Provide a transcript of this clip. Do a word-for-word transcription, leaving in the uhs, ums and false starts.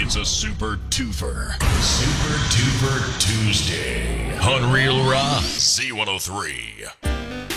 It's a Super Twofer. Super Twofer Tuesday on Real Raw Z one oh three.